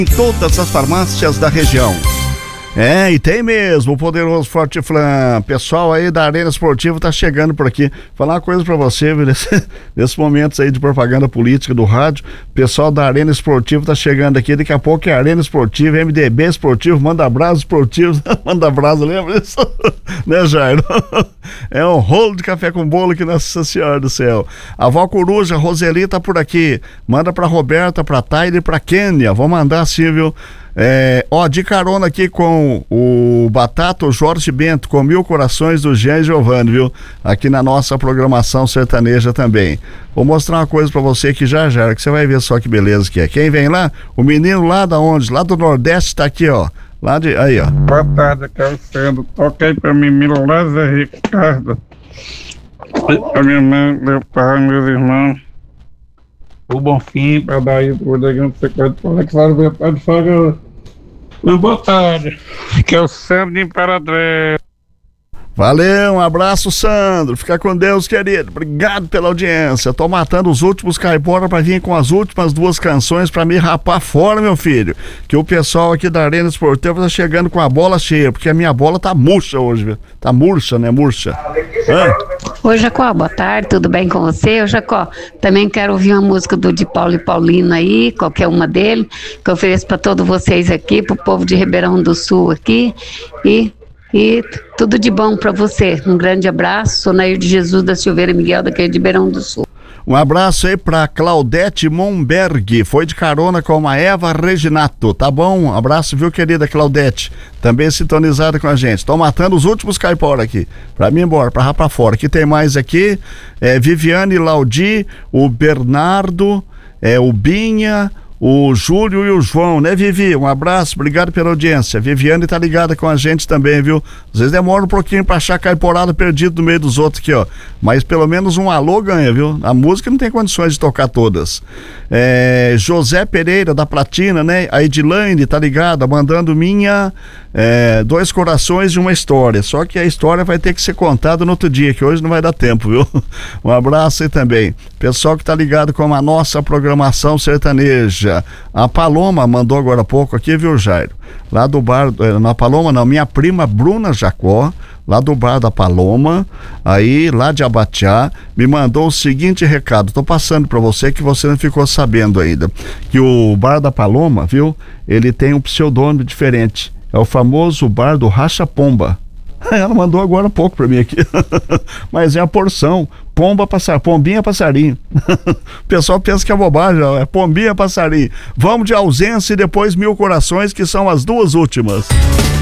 em todas as farmácias da região. E tem mesmo o poderoso Fortiflan. Pessoal aí da Arena Esportiva tá chegando por aqui. Falar uma coisa pra você, viu? Nesses momentos aí de propaganda política do rádio, pessoal da Arena Esportiva tá chegando aqui. Daqui a pouco é Arena Esportiva, MDB Esportivo, Manda Brasa Esportivo. Manda Brasa, lembra isso? Né, Jairo? É um rolo de café com bolo aqui, Nossa Senhora do Céu. A Vó Coruja, Roseli tá por aqui. Manda pra Roberta, pra Taide e pra Kênia. Vou mandar sim, viu? De carona aqui com o Batata, o Jorge Bento, com 1000 corações do Jean e Giovanni, viu? Aqui na nossa programação sertaneja também. Vou mostrar uma coisa pra você aqui já, que você vai ver só que beleza que é. Quem vem lá? O menino lá da onde? Lá do Nordeste tá aqui, ó. Aí, ó. Boa tarde, aqui é o Sandro. Toca aí pra mim, Milolasa Ricardo. Pra minha mãe, meu pai, meus irmãos. O Bonfim, pra dar aí o Degão, você pode falar que fala meu pai de faga. Boa tarde, que é o Sandro de Imperatriz. Valeu, um abraço, Sandro. Fica com Deus, querido. Obrigado pela audiência. Tô matando os últimos caipora pra vir com as últimas 2 canções pra me rapar fora, meu filho. Que o pessoal aqui da Arena Esportiva tá chegando com a bola cheia, porque a minha bola tá murcha hoje, viu? Tá murcha, né? Murcha. Oi, Jacó, boa tarde, tudo bem com você? Ô, Jacó, também quero ouvir uma música do de Paulo e Paulino aí, qualquer uma dele, que eu ofereço pra todos vocês aqui, pro povo de Ribeirão do Sul aqui, e tudo de bom pra você. Um grande abraço, sou Nair de Jesus da Silveira Miguel, daqui de Ribeirão do Sul. Um abraço aí pra Claudete Monberg, foi de carona com a Eva Reginato, tá bom? Um abraço, viu, querida Claudete, também sintonizada com a gente. Tô matando os últimos caipora aqui, pra mim embora, pra rapar fora. Aqui tem mais aqui, Viviane Laudi, o Bernardo, o Binha, o Júlio e o João, né, Vivi? Um abraço, obrigado pela audiência. Viviane tá ligada com a gente também, viu? Às vezes demora um pouquinho pra achar caiporada perdido no meio dos outros aqui, ó. Mas pelo menos um alô ganha, viu? A música não tem condições de tocar todas. José Pereira da Platina, né? A Edilane tá ligada, mandando minha 2 corações e uma história. Só que a história vai ter que ser contada no outro dia, que hoje não vai dar tempo, viu? Um abraço aí também. Pessoal que tá ligado com a nossa programação sertaneja. A Paloma mandou agora há pouco aqui, viu, Jairo? Lá do bar, na Paloma não, minha prima Bruna Jacó, lá do bar da Paloma, aí lá de Abatiá, me mandou o seguinte recado, tô passando pra você que você não ficou sabendo ainda, que o bar da Paloma, viu, ele tem um pseudônimo diferente, é o famoso bar do Racha Pomba. Ela mandou agora há pouco pra mim aqui. Mas é a porção. Pombinha passarinho. O pessoal pensa que é bobagem, é pombinha passarinho. Vamos de ausência e depois 1000 corações, que são as 2 últimas.